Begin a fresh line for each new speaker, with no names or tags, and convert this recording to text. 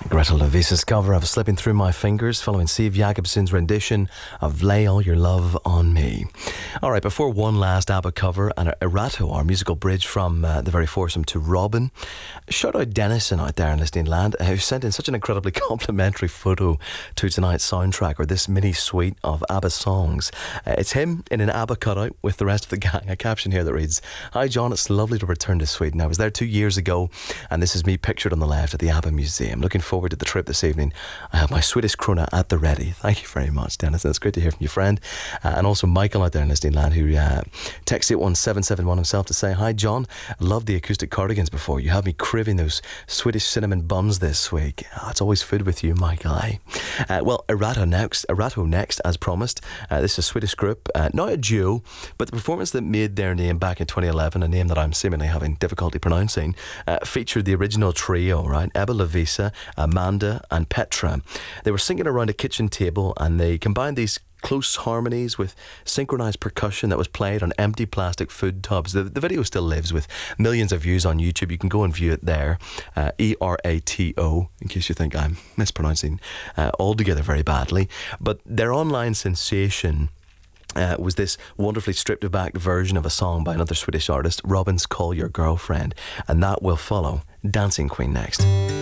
Gretel Lovisa's cover of Slipping Through My Fingers following Steve Jacobson's rendition of Lay All Your Love on Me. Alright, before one last ABBA cover and Erato, our musical bridge from the very foursome to Robin. Shout out Dennison out there in listening land, who sent in such an incredibly complimentary photo to tonight's soundtrack, or this mini suite of ABBA songs. It's him in an ABBA cutout with the rest of the gang. A caption here that reads, "Hi John, it's lovely to return to Sweden. I was there 2 years ago and this is me pictured on the left at the ABBA Museum. Looking forward to the trip this evening. I have my Swedish krona at the ready." Thank you very much, Dennis. It's great to hear from your friend. And also Michael out there in listening land, who texted 81771 himself to say, "Hi John, loved the acoustic cardigans before. You have me craving those Swedish cinnamon buns this week." It's always food with you, Michael. Well, Erato next, as promised. This is a Swedish group, not a duo, but the performance that made their name back in 2011, a name that I'm seemingly having difficulty pronouncing, featured the original trio, right? Ebba Lovisa, Amanda and Petra. They were singing around a kitchen table and they combined these close harmonies with synchronized percussion that was played on empty plastic food tubs. The video still lives with millions of views on YouTube. You can go and view it there. ERATO, in case you think I'm mispronouncing altogether very badly. But their online sensation was this wonderfully stripped back version of a song by another Swedish artist, Robin's Call Your Girlfriend. And that will follow Dancing Queen next.